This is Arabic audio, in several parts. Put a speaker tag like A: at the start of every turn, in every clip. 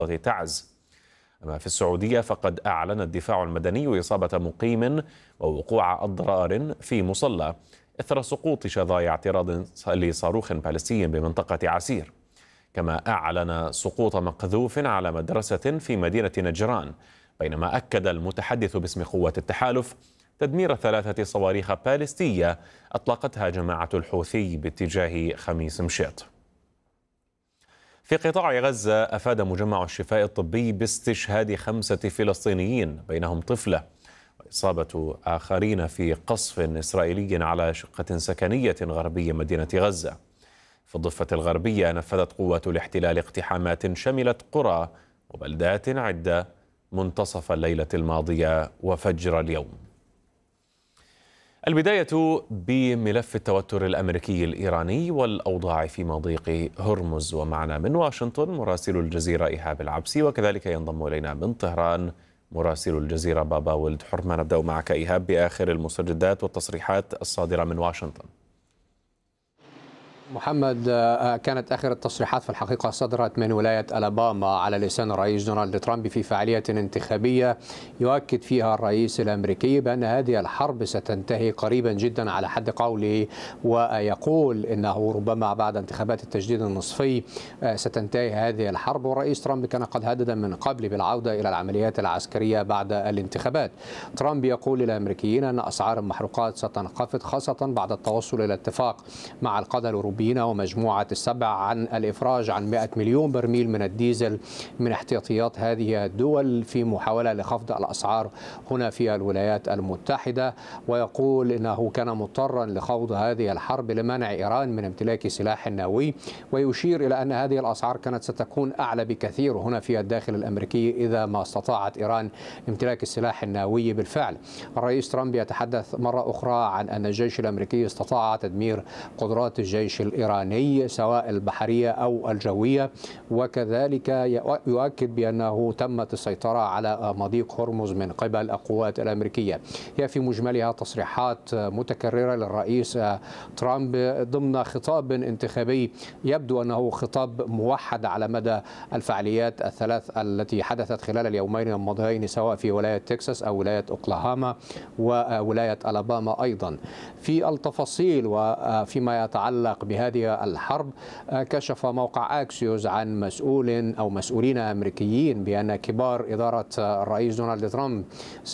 A: تعز. أما في السعودية فقد أعلن الدفاع المدني إصابة مقيم ووقوع أضرار في مصلى إثر سقوط شظايا اعتراض لصاروخ باليستي بمنطقة عسير. كما أعلن سقوط مقذوف على مدرسة في مدينة نجران، بينما أكد المتحدث باسم قوة التحالف تدمير 3 صواريخ باليستية أطلقتها جماعة الحوثي باتجاه خميس مشيط. في قطاع غزة أفاد مجمع الشفاء الطبي باستشهاد 5 فلسطينيين بينهم طفلة وإصابة آخرين في قصف إسرائيلي على شقة سكنية غربي مدينة غزة. في الضفة الغربية نفذت قوات الاحتلال اقتحامات شملت قرى وبلدات عدة منتصف الليلة الماضية وفجر اليوم. البداية بملف التوتر الأمريكي الإيراني والأوضاع في مضيق هرمز، ومعنا من واشنطن مراسل الجزيرة إيهاب العبسي، وكذلك ينضم إلينا من طهران مراسل الجزيرة بابا ولد حرمة. نبدأ معك إيهاب بآخر المستجدات والتصريحات الصادرة من واشنطن.
B: محمد، كانت آخر التصريحات في الحقيقة صدرت من ولاية ألاباما على لسان الرئيس دونالد ترامب في فعالية انتخابية يؤكد فيها الرئيس الأمريكي بأن هذه الحرب ستنتهي قريبا جدا على حد قوله، ويقول إنه ربما بعد انتخابات التجديد النصفي ستنتهي هذه الحرب. والرئيس ترامب كان قد هدد من قبل بالعودة إلى العمليات العسكرية بعد الانتخابات. ترامب يقول للأمريكيين أن أسعار المحروقات ستنخفض خاصة بعد التوصل إلى اتفاق مع القادة الأوروبيين ومجموعة السبع عن الإفراج عن 100 مليون برميل من الديزل من احتياطيات هذه الدول في محاولة لخفض الأسعار هنا في الولايات المتحدة. ويقول إنه كان مضطرا لخوض هذه الحرب لمنع إيران من امتلاك سلاح نووي، ويشير إلى أن هذه الأسعار كانت ستكون أعلى بكثير هنا في الداخل الأمريكي إذا ما استطاعت إيران امتلاك السلاح النووي بالفعل. الرئيس ترامب يتحدث مرة أخرى عن أن الجيش الأمريكي استطاع تدمير قدرات الجيش الإيراني سواء البحرية أو الجوية، وكذلك يؤكد بأنه تمت السيطرة على مضيق هرمز من قبل القوات الأمريكية. هي في مجملها تصريحات متكررة للرئيس ترامب ضمن خطاب انتخابي يبدو أنه خطاب موحد على مدى الفعاليات الثلاث التي حدثت خلال اليومين الماضيين سواء في ولاية تكساس أو ولاية أوكلاهاما وولاية ألاباما أيضا. في التفاصيل وفيما يتعلق بهذه الحرب، كشف موقع أكسيوس عن مسؤول أو مسؤولين أمريكيين بأن كبار إدارة الرئيس دونالد ترامب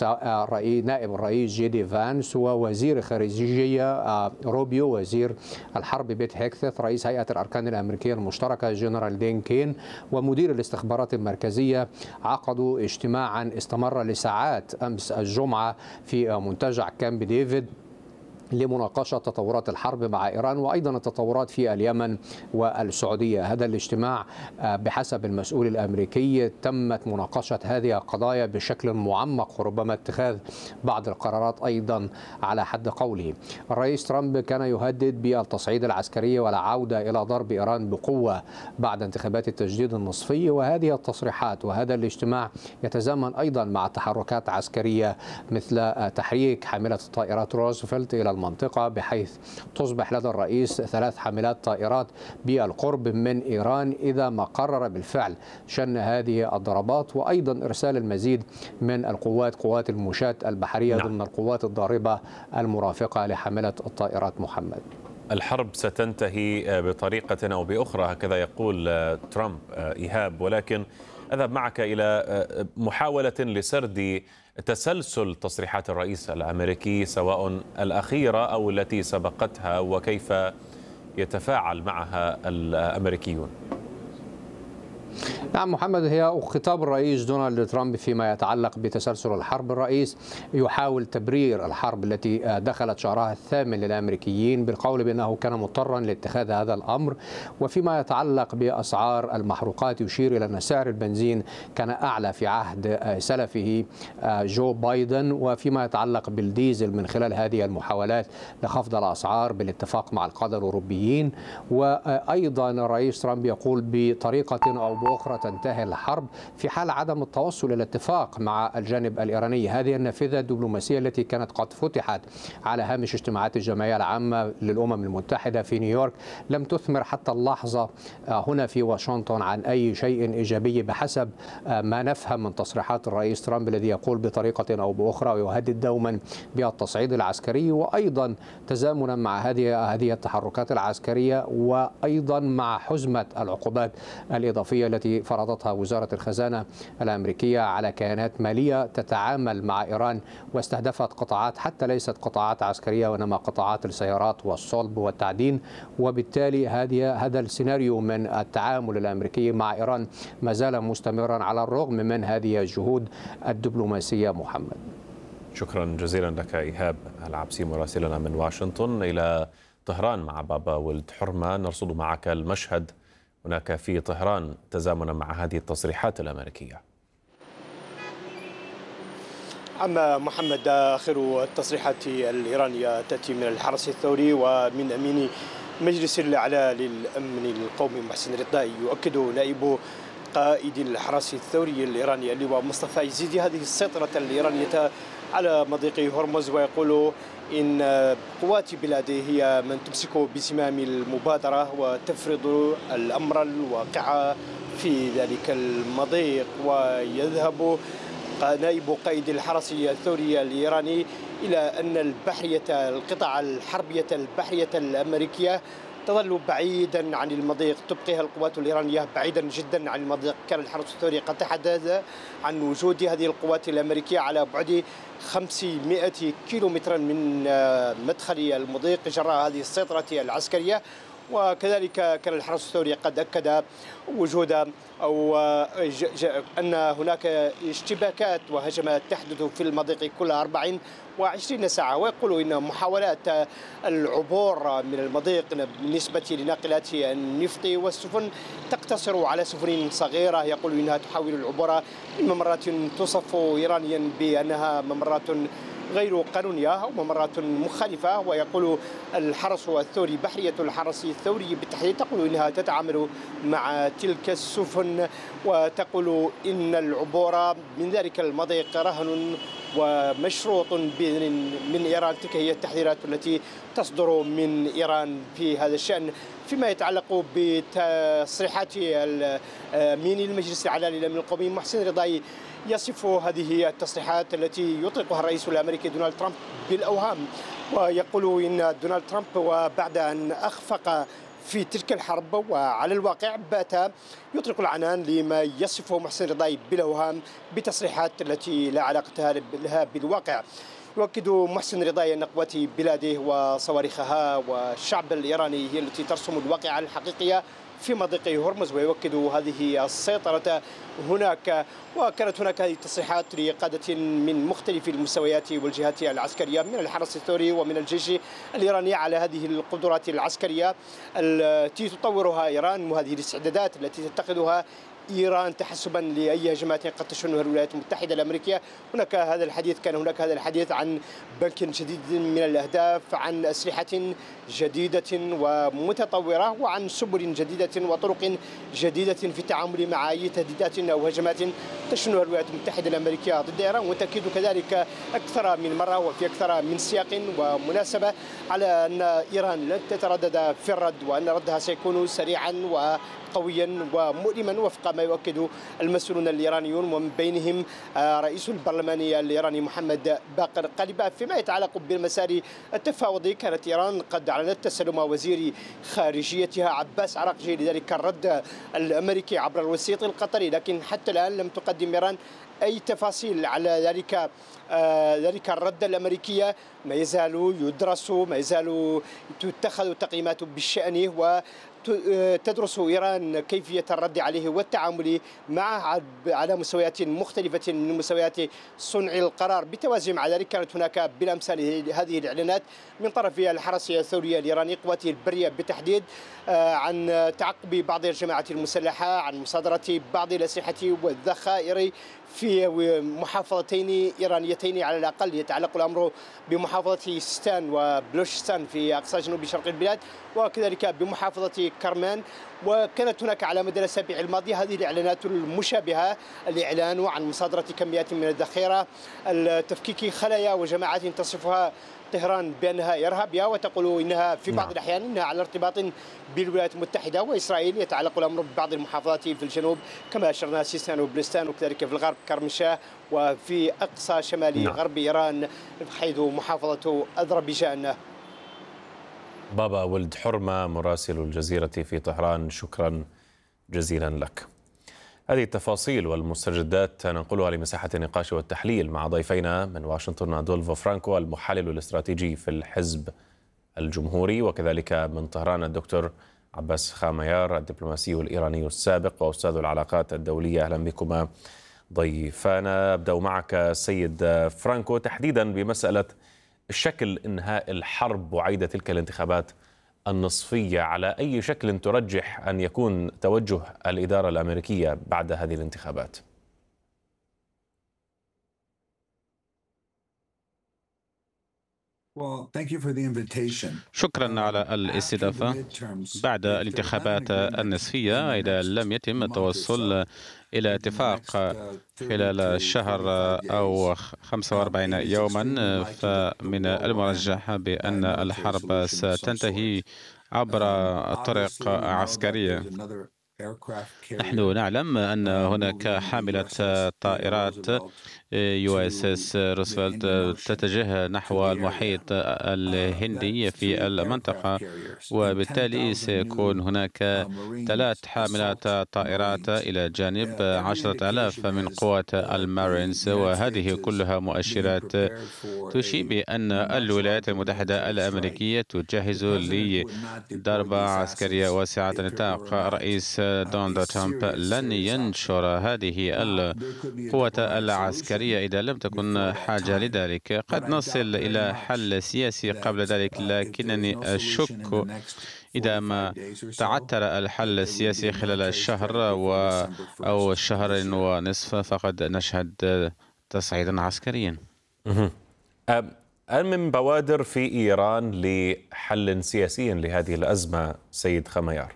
B: نائب الرئيس جي دي فانس ووزير الخارجية روبيو، وزير الحرب بيت هيكث، رئيس هيئة الأركان الأمريكية المشتركة جنرال دين كين، ومدير الاستخبارات المركزية عقدوا اجتماعا استمر لساعات أمس الجمعة في منتجع كامب ديفيد لمناقشة تطورات الحرب مع إيران وأيضا التطورات في اليمن والسعودية. هذا الاجتماع بحسب المسؤول الأمريكي تمت مناقشة هذه القضايا بشكل معمق وربما اتخاذ بعض القرارات أيضا على حد قوله. الرئيس ترامب كان يهدد بالتصعيد العسكري والعودة إلى ضرب إيران بقوة بعد انتخابات التجديد النصفي، وهذه التصريحات وهذا الاجتماع يتزامن أيضا مع تحركات عسكرية مثل تحريك حاملة الطائرات روزفلت إلى المنطقة بحيث تصبح لدى الرئيس 3 حاملات طائرات بالقرب من إيران إذا ما قرر بالفعل شن هذه الضربات، وأيضا إرسال المزيد من قوات المشاة البحرية ضمن القوات الضاربة المرافقة لحاملة الطائرات. محمد،
A: الحرب ستنتهي بطريقة أو بأخرى هكذا يقول ترامب إيهاب، ولكن أذهب معك إلى محاولة لسرد تسلسل تصريحات الرئيس الأمريكي سواء الأخيرة أو التي سبقتها وكيف يتفاعل معها الأمريكيون.
B: نعم محمد، هي خطاب الرئيس دونالد ترامب فيما يتعلق بتسلسل الحرب. الرئيس يحاول تبرير الحرب التي دخلت شهرها الثامن للأمريكيين بالقول بأنه كان مضطرا لاتخاذ هذا الأمر. وفيما يتعلق بأسعار المحروقات يشير إلى أن سعر البنزين كان أعلى في عهد سلفه جو بايدن. وفيما يتعلق بالديزل من خلال هذه المحاولات لخفض الأسعار بالاتفاق مع القادة الأوروبيين. وأيضا الرئيس ترامب يقول بطريقة أو بأخرى تنتهي الحرب في حال عدم التوصل إلى اتفاق مع الجانب الإيراني. هذه النافذة الدبلوماسية التي كانت قد فتحت على هامش اجتماعات الجمعية العامة للأمم المتحدة في نيويورك لم تثمر حتى اللحظة هنا في واشنطن عن أي شيء إيجابي بحسب ما نفهم من تصريحات الرئيس ترامب الذي يقول بطريقة أو بأخرى ويهدد دوما بالتصعيد العسكري، وأيضا تزامنا مع هذه التحركات العسكرية وأيضا مع حزمة العقوبات الإضافية التي فرضتها وزارة الخزانة الأمريكية على كيانات مالية تتعامل مع إيران، واستهدفت قطاعات حتى ليست قطاعات عسكرية وإنما قطاعات السيارات والصلب والتعدين. وبالتالي هذا السيناريو من التعامل الأمريكي مع إيران ما زال مستمرا على الرغم من هذه الجهود الدبلوماسية. محمد،
A: شكرا جزيلا لك إيهاب العبسي مراسلنا من واشنطن. إلى طهران مع بابا ولد حرمة، نرصد معك المشهد هناك في طهران تزامنا مع هذه التصريحات الأمريكية.
C: أما محمد، آخر التصريحات الإيرانية تأتي من الحرس الثوري ومن أمين مجلس الأعلى للأمن القومي محسن رضاي. يؤكد نائب قائد الحرس الثوري الإيراني اللواء مصطفى يزيدي هذه السيطرة الإيرانية على مضيق هرمز، ويقول إن قوات بلاده هي من تمسك بزمام المبادرة وتفرض الأمر الواقع في ذلك المضيق. ويذهب نائب قائد الحرس الثوري الإيراني إلى أن القطع الحربية البحرية الأمريكية تظل بعيدا عن المضيق، تبقيها القوات الإيرانية بعيدا جدا عن المضيق. كان الحرس الثوري قد تحدث عن وجود هذه القوات الأمريكية على بعد 500 كيلومترا من مدخل المضيق جراء هذه السيطرة العسكرية. وكذلك كان الحرس الثوري قد أكد وجود أو أن هناك اشتباكات وهجمات تحدث في المضيق كل 24 ساعة، ويقول إن محاولات العبور من المضيق بالنسبة لناقلات النفط والسفن تقتصر على سفن صغيرة. يقول إنها تحاول العبور من ممرات توصف إيرانيا بأنها ممرات غير قانونية أو ممرات مخالفة. ويقول الحرس الثوري، بحرية الحرس الثوري بالتحديد، تقول إنها تتعامل مع تلك السفن وتقول إن العبور من ذلك المضيق رهن ومشروط من إيران. تلك هي التحذيرات التي تصدر من إيران في هذا الشأن. فيما يتعلق بتصريحات أمين المجلس الأعلى للأمن القومي محسن رضاي، يصف هذه التصريحات التي يطلقها الرئيس الأمريكي دونالد ترامب بالأوهام، ويقول إن دونالد ترامب وبعد أن أخفق في تلك الحرب وعلى الواقع بات يطلق العنان لما يصفه محسن رضاي بالأوهام بتصريحات التي لا علاقة لها بالواقع. يؤكد محسن رضاي أن قوات بلاده وصواريخها والشعب الإيراني هي التي ترسم الواقع الحقيقية في مضيق هرمز، ويؤكد هذه السيطرة هناك. وكانت هناك هذه التصريحات لقادة من مختلف المستويات والجهات العسكرية من الحرس الثوري ومن الجيش الإيراني على هذه القدرات العسكرية التي تطورها إيران، وهذه الاستعدادات التي تتخذها إيران تحسبا لأي هجمات قد تشنها الولايات المتحدة الأمريكية. كان هناك هذا الحديث عن بنك جديد من الأهداف، عن أسلحة جديدة ومتطورة، وعن سبل جديدة وطرق جديدة في التعامل مع أي تهديدات أو هجمات تشنها الولايات المتحدة الأمريكية ضد إيران. وتأكيد كذلك أكثر من مرة وفي أكثر من سياق ومناسبة على أن إيران لن تتردد في الرد، وأن ردها سيكون سريعا قويا ومؤلما وفق ما يؤكد المسؤولون الإيرانيون، ومن بينهم رئيس البرلمان الإيراني محمد باقر قالباف. فيما يتعلق بالمسار التفاوضي، كانت إيران قد أعلنت تسلم وزير خارجيتها عباس عراقجي لذلك الرد الأمريكي عبر الوسيط القطري، لكن حتى الآن لم تقدم إيران أي تفاصيل على ذلك الرد الأمريكي. ما يزال يدرس، ما يزال تتخذ تقييمات بالشأن، وتدرس إيران كيفية الرد عليه والتعامل معه على مستويات مختلفة من مستويات صنع القرار. بالتوازي مع ذلك كانت هناك بالأمس هذه الإعلانات من طرف الحرس الثوري الإيراني، قواته البرية بالتحديد، عن تعقب بعض الجماعات المسلحة، عن مصادرة بعض الأسلحة والذخائر في محافظتين إيرانيتين على الأقل. يتعلق الأمر بمحافظة سيستان وبلوشستان في أقصى جنوب شرق البلاد، وكذلك بمحافظة في كرمان. وكانت هناك على مدى الأسابيع الماضية هذه الإعلانات المشابهة، الإعلان عن مصادرة كميات من الذخيرة، التفكيك خلايا وجماعات تصفها طهران بأنها إرهابية وتقول إنها في بعض الأحيان إنها على ارتباط بالولايات المتحدة وإسرائيل. يتعلق الأمر ببعض المحافظات في الجنوب كما أشرنا سيستان وبلوستان، وكذلك في الغرب كرمشاه، وفي أقصى شمال غرب إيران حيث محافظة أذربيجان.
A: بابا ولد حرمة مراسل الجزيرة في طهران، شكرا جزيلا لك. هذه التفاصيل والمستجدات ننقلها لمساحة النقاش والتحليل مع ضيفينا من واشنطن أدولفو فرانكو المحلل الاستراتيجي في الحزب الجمهوري، وكذلك من طهران الدكتور عباس خاميار الدبلوماسي الإيراني السابق وأستاذ العلاقات الدولية. أهلا بكما ضيفانا. أبدأ معك سيد فرانكو تحديدا بمسألة شكل إنهاء الحرب وعيد تلك الانتخابات النصفية. على أي شكل ترجح أن يكون توجه الإدارة الأمريكية بعد هذه الانتخابات؟
D: شكرا على الاستضافة. بعد الانتخابات النصفية إذا لم يتم التوصل إلى اتفاق خلال شهر أو 45 يوما، فمن المرجح بأن الحرب ستنتهي عبر طرق عسكرية. نحن نعلم أن هناك حاملة طائرات USS روزفلت تتجه نحو المحيط الهندي في المنطقة، وبالتالي سيكون هناك 3 حاملات طائرات إلى جانب 10,000 من قوة المارينز، وهذه كلها مؤشرات تشير بأن الولايات المتحدة الأمريكية تجهز لضربة عسكرية واسعة النطاق. رئيس دونالد ترامب لن ينشر هذه القوة العسكرية إذا لم تكن حاجة لذلك. قد نصل إلى حل سياسي قبل ذلك، لكنني أشك إذا ما تعثر الحل السياسي خلال الشهر أو الشهر ونصف فقد نشهد تصعيدا عسكريا.
A: هل من بوادر في إيران لحل سياسي لهذه الأزمة سيد خميار؟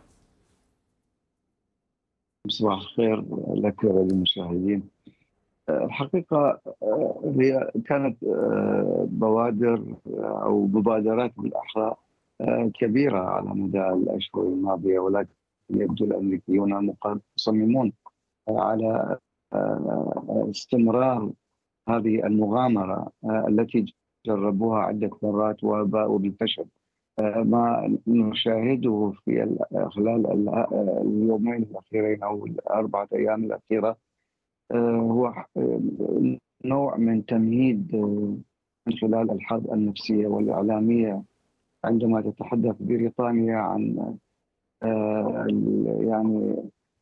E: صباح الخير لك وللمشاهدين. الحقيقة هي كانت بوادر أو مبادرات بالأحرى كبيرة على مدى الأشهر الماضية، ولكن يبدو الأمريكيون مصممون على استمرار هذه المغامرة التي جربوها عدة مرات وباءوا بالفشل. ما نشاهده في خلال اليومين الأخيرين أو ال4 أيام الأخيرة هو نوع من تمهيد من خلال الحرب النفسية والإعلامية. عندما تتحدث بريطانيا عن يعني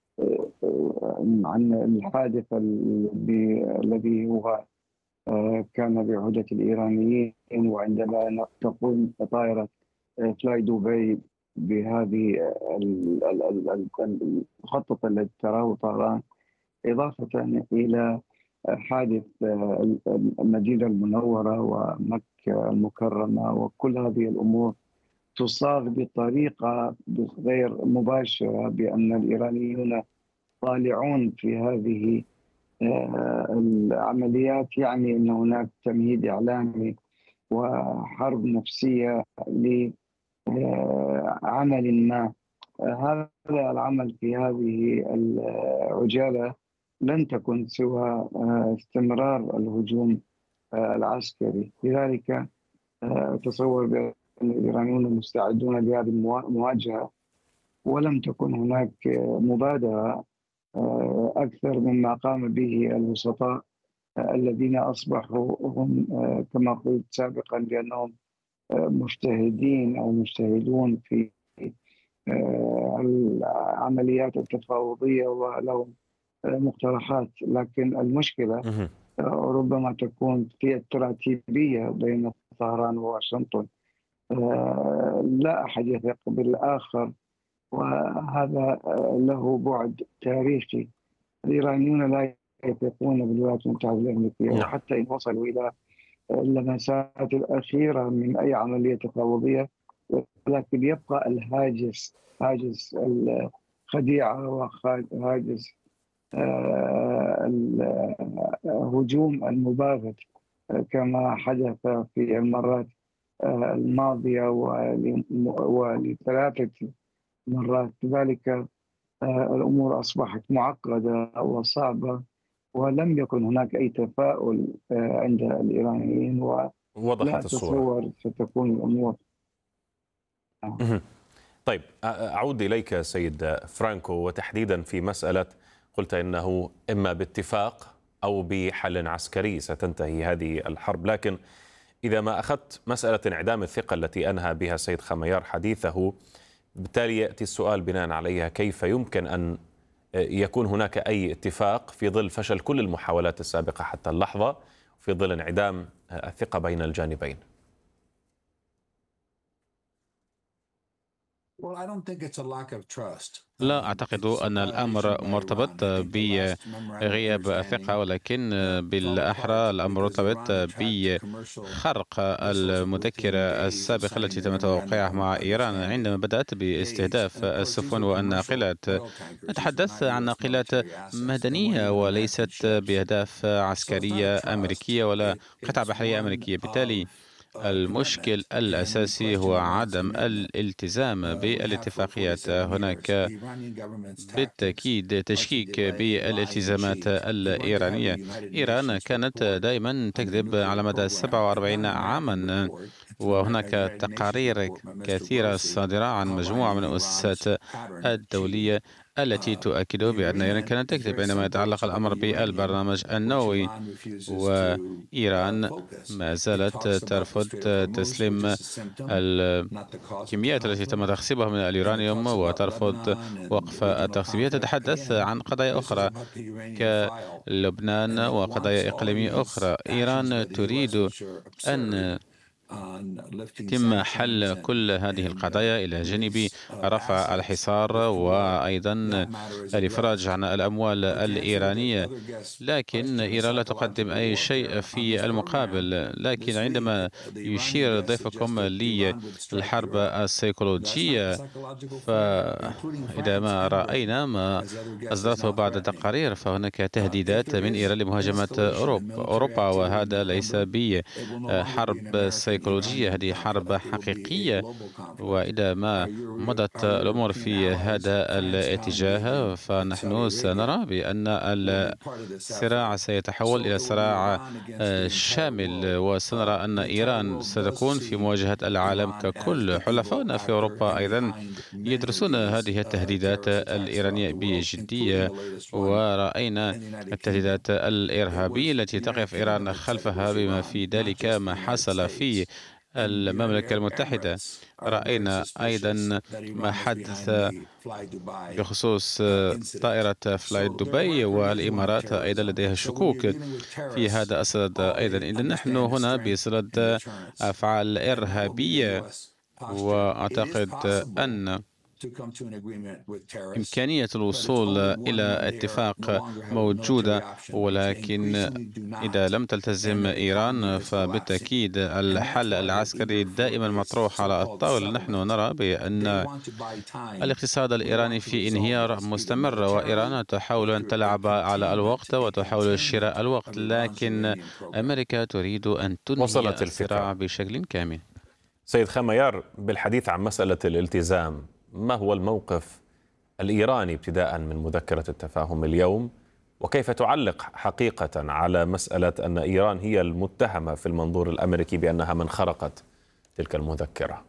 E: عن الحادث الذي هو كان بعهدة الإيرانيين، وعندما تقوم طائرة فلاي دبي بهذه المخطط الذي تراه طهران، إضافة إلى حادث المدينة المنورة ومكة المكرمة، وكل هذه الأمور تصاغ بطريقة غير مباشرة بأن الإيرانيون طالعون في هذه العمليات، يعني أن هناك تمهيد إعلامي وحرب نفسية لعمل ما. هذا العمل في هذه العجالة لن تكن سوى استمرار الهجوم العسكري. لذلك أتصور بأن الإيرانيون مستعدون لهذه المواجهة، ولم تكن هناك مبادرة أكثر مما قام به الوسطاء الذين أصبحوا هم كما قلت سابقا بأنهم مجتهدين أو مجتهدون في العمليات التفاوضية ولهم مقترحات. لكن المشكلة ربما تكون في التراتيبية بين طهران وواشنطن. لا أحد يثق بالآخر، وهذا له بعد تاريخي. الإيرانيون لا يثقون بالولايات المتحدة الأمريكية، وحتى إن وصلوا إلى اللمسات الأخيرة من أي عملية تفاوضية ولكن يبقى الهاجس، هاجس الخديعة وهاجس الهجوم المباغت كما حدث في المرات الماضية ولثلاثة مرات. لذلك الأمور أصبحت معقدة وصعبة، ولم يكن هناك أي تفاؤل عند الإيرانيين، ولا
A: وضحت الصورة.
E: أتصور ستكون الأمور.
A: طيب، أعود إليك سيد فرانكو، وتحديدا في مسألة قلت إنه إما باتفاق أو بحل عسكري ستنتهي هذه الحرب، لكن إذا ما أخذت مسألة انعدام الثقة التي أنهى بها السيد خميار حديثه، بالتالي يأتي السؤال بناء عليها: كيف يمكن أن يكون هناك أي اتفاق في ظل فشل كل المحاولات السابقة حتى اللحظة، في ظل انعدام الثقة بين الجانبين؟
D: لا أعتقد أن الأمر مرتبط بغياب الثقة، ولكن بالأحرى الأمر مرتبط بخرق المذكرة السابقة التي تم توقيعها مع إيران عندما بدأت باستهداف السفن والناقلات. نتحدث عن ناقلات مدنية وليست بأهداف عسكرية أمريكية ولا قطع بحرية أمريكية. بالتالي المشكل الأساسي هو عدم الالتزام بالاتفاقيات. هناك بالتأكيد تشكيك بالالتزامات الإيرانية. إيران كانت دائما تكذب على مدى 47 عاما، وهناك تقارير كثيرة صادرة عن مجموعة من المؤسسات الدولية التي تؤكد بأن إيران كانت تكذب عندما يتعلق الأمر بالبرنامج النووي، وإيران ما زالت ترفض تسليم الكميات التي تم تخصيبها من اليورانيوم وترفض وقف التخصيبية. تتحدث عن قضايا أخرى كلبنان وقضايا إقليمية أخرى. إيران تريد أن يتم حل كل هذه القضايا إلى جانب رفع الحصار وأيضا الإفراج عن الأموال الإيرانية، لكن إيران لا تقدم أي شيء في المقابل. لكن عندما يشير ضيفكم للحرب السيكولوجية، فإذا ما رأينا ما أصدرته بعض التقارير فهناك تهديدات من إيران لمهاجمة أوروبا، وهذا ليس بحرب سيكولوجية، هذه حرب حقيقية. وإذا ما مضت الأمور في هذا الاتجاه فنحن سنرى بأن الصراع سيتحول إلى صراع شامل، وسنرى أن إيران ستكون في مواجهة العالم ككل. حلفائنا في أوروبا أيضا يدرسون هذه التهديدات الإيرانية بجدية، ورأينا التهديدات الإرهابية التي تقف إيران خلفها، بما في ذلك ما حصل في المملكة المتحدة. رأينا أيضا ما حدث بخصوص طائرة فلايت دبي، والإمارات أيضا لديها شكوك في هذا الصدد أيضا. إذن نحن هنا بصدد أفعال إرهابية، وأعتقد أن إمكانية الوصول إلى اتفاق موجودة، ولكن إذا لم تلتزم إيران فبالتأكيد الحل العسكري دائما مطروح على الطاولة. نحن نرى بأن الاقتصاد الإيراني في انهيار مستمر، وإيران تحاول أن تلعب على الوقت وتحاول شراء الوقت، لكن أمريكا تريد أن تنهي الصراع بشكل كامل.
A: سيد خميار، بالحديث عن مسألة الالتزام، ما هو الموقف الإيراني ابتداء من مذكرة التفاهم اليوم، وكيف تعلق حقيقة على مسألة أن إيران هي المتهمة في المنظور الأمريكي بأنها من خرقت تلك المذكرة؟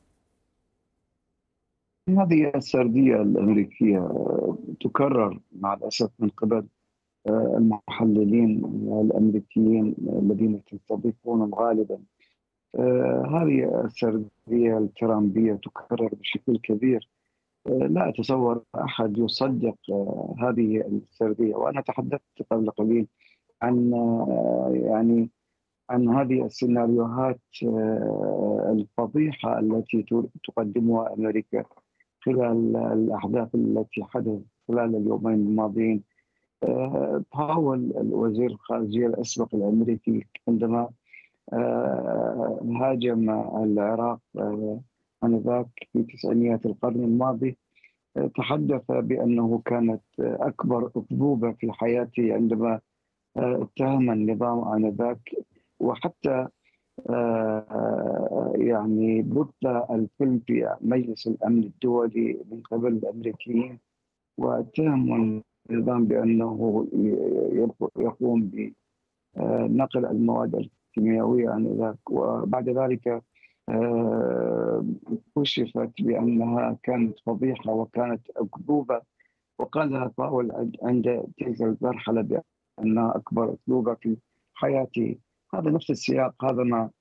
E: هذه السردية الأمريكية تكرر مع الأسف من قبل المحللين الأمريكيين الذين تستضيفونهم غالبا. هذه السردية الترامبية تكرر بشكل كبير. لا أتصور أحد يصدق هذه السردية. وأنا تحدثت قبل قليل عن عن هذه السيناريوهات الفضيحة التي تقدمها أمريكا خلال الأحداث التي حدثت خلال اليومين الماضيين. تحاول الوزير الخارجية الأسبق الأمريكي عندما هاجم العراق آنذاك في تسعينيات القرن الماضي. تحدث بأنه كانت أكبر أكذوبة في حياته عندما اتهم النظام آنذاك، وحتى يعني بث الفيلم في مجلس الأمن الدولي من قبل الأمريكيين، واتهموا النظام بأنه يقوم بنقل المواد الكيميائية آنذاك. وبعد ذلك كشفت بأنها كانت فضيحة وكانت أكذوبة، وقالها طاول عند تلك المرحلة بأنها أكبر أكذوبة في حياته. هذا نفس السياق، هذا ما